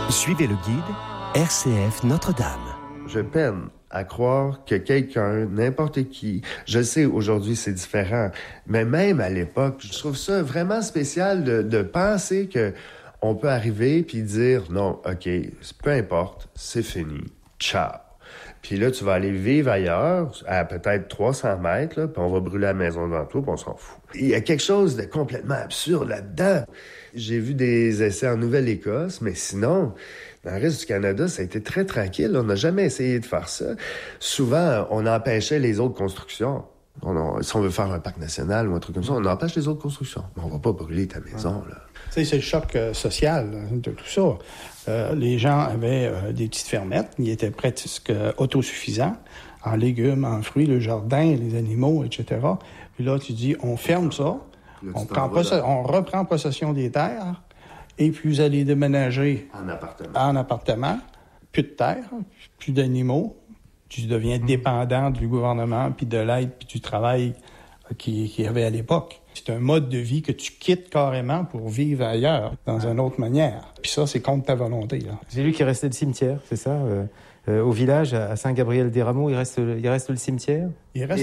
Suivez le guide RCF Notre-Dame. Je peine à croire que quelqu'un, n'importe qui, je sais aujourd'hui c'est différent, mais même à l'époque, je trouve ça vraiment spécial de penser que on peut arriver puis dire non, OK, peu importe, c'est fini, ciao. Puis là, tu vas aller vivre ailleurs, à peut-être 300 mètres, là, puis on va brûler la maison devant toi, puis on s'en fout. Il y a quelque chose de complètement absurde là-dedans. J'ai vu des essais en Nouvelle-Écosse, mais sinon, dans le reste du Canada, ça a été très tranquille. On n'a jamais essayé de faire ça. Souvent, on empêchait les autres constructions. Si on veut faire un parc national ou un truc comme ça, on empêche les autres constructions. Mais on va pas brûler ta maison, là. Tu sais, c'est le choc social de tout ça. Les gens avaient des petites fermettes, ils étaient presque autosuffisants en légumes, en fruits, le jardin, les animaux, etc. Puis là, tu dis, on ferme ça, là, on reprend possession des terres, et puis vous allez déménager en appartement, plus de terre, plus d'animaux. Tu deviens dépendant du gouvernement, puis de l'aide, puis du travail qu'il y avait à l'époque. C'est un mode de vie que tu quittes carrément pour vivre ailleurs, dans une autre manière. Puis ça, c'est contre ta volonté, là. J'ai lu qu'il restait le cimetière, c'est ça au village, à Saint-Gabriel-des-Rameaux, il reste le cimetière. Il reste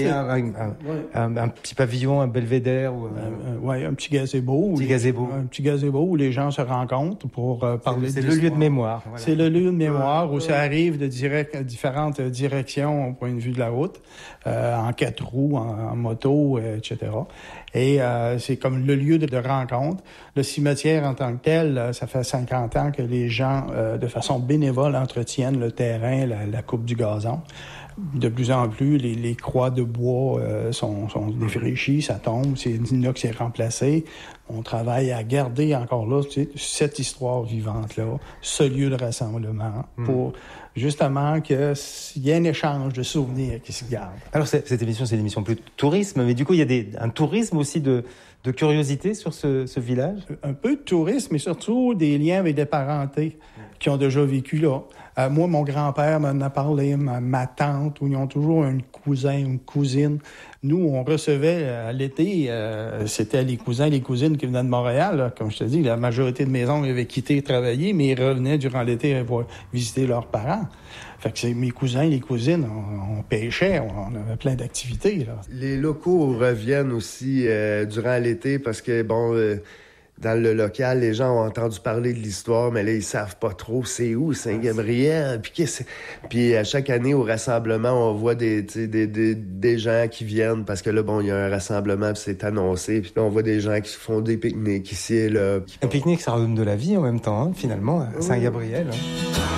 un petit pavillon, un belvédère. Un petit gazebo. Un petit gazebo où les gens se rencontrent pour parler C'est le lieu de mémoire. Voilà. C'est le lieu de mémoire où ça arrive de différentes directions au point de vue de la route, en 4 roues, en moto, etc. Et c'est comme le lieu de rencontre. Le cimetière en tant que tel, ça fait 50 ans que les gens, de façon bénévole, entretiennent le terrain, la coupe du gazon. De plus en plus, les croix de bois sont défraîchies, ça tombe, c'est l'inox est remplacé. On travaille à garder encore là, tu sais, cette histoire vivante-là, ce lieu de rassemblement, pour justement qu'il y ait un échange de souvenirs qui se garde. Alors cette émission, c'est une émission plus de tourisme, mais du coup, il y a un tourisme aussi de curiosité sur ce village? Un peu de tourisme, mais surtout des liens avec des parentés qui ont déjà vécu là. Moi, mon grand-père m'en a parlé, ma tante, où ils ont toujours un cousin, une cousine. Nous, on recevait à l'été, c'était les cousins, les cousines qui venaient de Montréal. Là. Comme je te dis, la majorité de mes oncles avaient quitté travailler, mais ils revenaient durant l'été pour visiter leurs parents. Fait que c'est mes cousins, les cousines, on pêchait, on avait plein d'activités. Là. Les locaux reviennent aussi durant l'été parce que, dans le local, les gens ont entendu parler de l'histoire, mais là, ils savent pas trop c'est où, Saint-Gabriel. Puis à chaque année, au rassemblement, on voit des gens qui viennent parce que là, il y a un rassemblement, puis c'est annoncé. Puis là, on voit des gens qui font des pique-niques ici et là. Un pique-nique, ça redonne de la vie en même temps, finalement, à Saint-Gabriel.